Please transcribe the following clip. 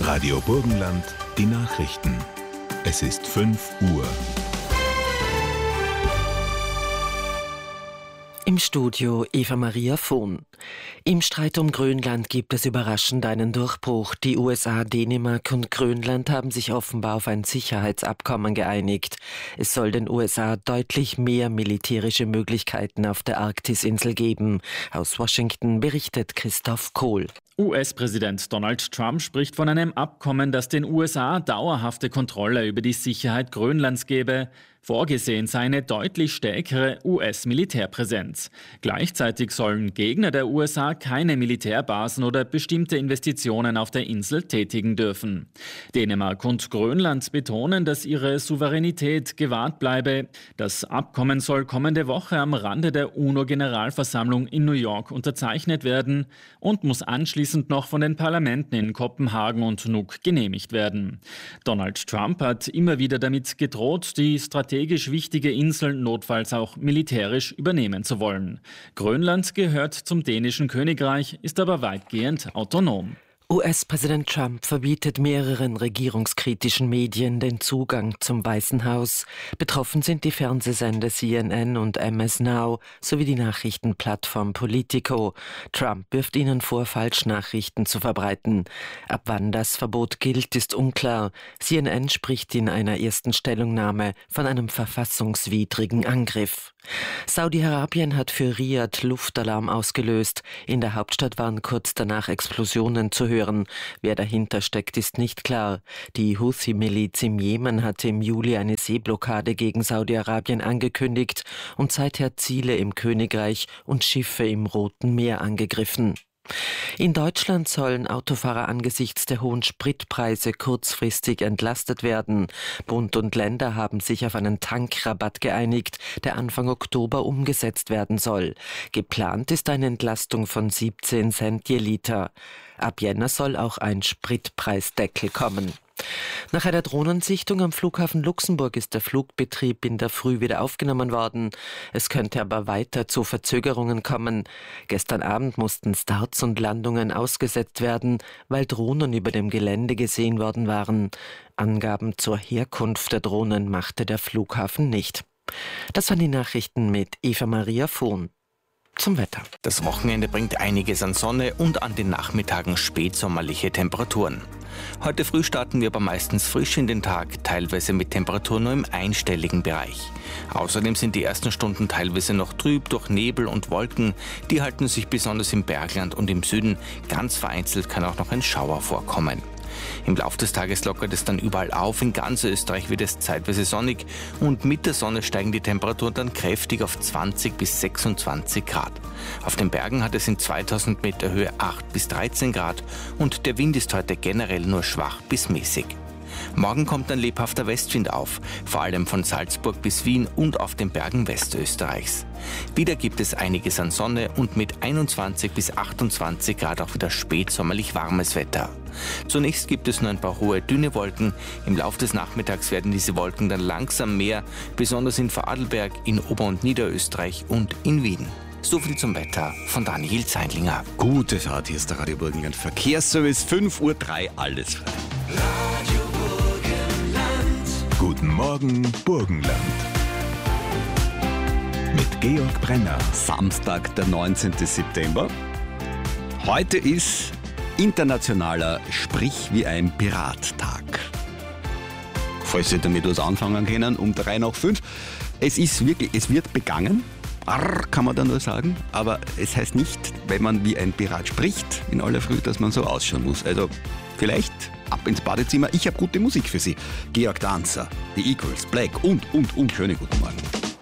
Radio Burgenland, die Nachrichten. Es ist 5 Uhr. Im Studio Eva-Maria Vohn. Im Streit um Grönland gibt es überraschend einen Durchbruch. Die USA, Dänemark und Grönland haben sich offenbar auf ein Sicherheitsabkommen geeinigt. Es soll den USA deutlich mehr militärische Möglichkeiten auf der Arktisinsel geben. Aus Washington berichtet Christoph Kohl. US-Präsident Donald Trump spricht von einem Abkommen, das den USA dauerhafte Kontrolle über die Sicherheit Grönlands gebe. Vorgesehen sei eine deutlich stärkere US-Militärpräsenz. Gleichzeitig sollen Gegner der USA keine Militärbasen oder bestimmte Investitionen auf der Insel tätigen dürfen. Dänemark und Grönland betonen, dass ihre Souveränität gewahrt bleibe. Das Abkommen soll kommende Woche am Rande der UNO-Generalversammlung in New York unterzeichnet werden und muss anschließend noch von den Parlamenten in Kopenhagen und Nuuk genehmigt werden. Donald Trump hat immer wieder damit gedroht, die strategisch wichtige Insel notfalls auch militärisch übernehmen zu wollen. Grönland gehört zum dänischen Königreich, ist aber weitgehend autonom. US-Präsident Trump verbietet mehreren regierungskritischen Medien den Zugang zum Weißen Haus. Betroffen sind die Fernsehsender CNN und MS Now sowie die Nachrichtenplattform Politico. Trump wirft ihnen vor, Falschnachrichten zu verbreiten. Ab wann das Verbot gilt, ist unklar. CNN spricht in einer ersten Stellungnahme von einem verfassungswidrigen Angriff. Saudi-Arabien hat für Riad Luftalarm ausgelöst. In der Hauptstadt waren kurz danach Explosionen zu hören. Wer dahinter steckt, ist nicht klar. Die Houthi-Miliz im Jemen hatte im Juli eine Seeblockade gegen Saudi-Arabien angekündigt und seither Ziele im Königreich und Schiffe im Roten Meer angegriffen. In Deutschland sollen Autofahrer angesichts der hohen Spritpreise kurzfristig entlastet werden. Bund und Länder haben sich auf einen Tankrabatt geeinigt, der Anfang Oktober umgesetzt werden soll. Geplant ist eine Entlastung von 17 Cent je Liter. Ab Jänner soll auch ein Spritpreisdeckel kommen. Nach einer Drohnensichtung am Flughafen Luxemburg ist der Flugbetrieb in der Früh wieder aufgenommen worden. Es könnte aber weiter zu Verzögerungen kommen. Gestern Abend mussten Starts und Landungen ausgesetzt werden, weil Drohnen über dem Gelände gesehen worden waren. Angaben zur Herkunft der Drohnen machte der Flughafen nicht. Das waren die Nachrichten mit Eva-Maria Vohn. Zum Wetter. Das Wochenende bringt einiges an Sonne und an den Nachmittagen spätsommerliche Temperaturen. Heute früh starten wir aber meistens frisch in den Tag, teilweise mit Temperaturen nur im einstelligen Bereich. Außerdem sind die ersten Stunden teilweise noch trüb durch Nebel und Wolken. Die halten sich besonders im Bergland und im Süden. Ganz vereinzelt kann auch noch ein Schauer vorkommen. Im Laufe des Tages lockert es dann überall auf. In ganz Österreich wird es zeitweise sonnig und mit der Sonne steigen die Temperaturen dann kräftig auf 20 bis 26 Grad. Auf den Bergen hat es in 2000 Meter Höhe 8 bis 13 Grad und der Wind ist heute generell nur schwach bis mäßig. Morgen kommt ein lebhafter Westwind auf, vor allem von Salzburg bis Wien und auf den Bergen Westösterreichs. Wieder gibt es einiges an Sonne und mit 21 bis 28 Grad auch wieder spätsommerlich warmes Wetter. Zunächst gibt es nur ein paar hohe, dünne Wolken. Im Laufe des Nachmittags werden diese Wolken dann langsam mehr, besonders in Vorarlberg, in Ober- und Niederösterreich und in Wien. So viel zum Wetter von Daniel Zeindlinger. Gute Fahrt, hier ist der Radio Burgenland Verkehrsservice, 5:03 Uhr, alles frei. Radio Burgenland. Guten Morgen, Burgenland. Mit Georg Brenner. Samstag, der 19. September. Heute ist internationaler Sprich wie ein Pirat-Tag. Falls Sie damit was anfangen können, um 5:03. Es wird begangen. Arr, kann man da nur sagen, aber es heißt nicht, wenn man wie ein Pirat spricht in aller Früh, dass man so ausschauen muss. Also vielleicht ab ins Badezimmer. Ich habe gute Musik für Sie. Georg Danzer, die Eagles, Black und schönen guten Morgen.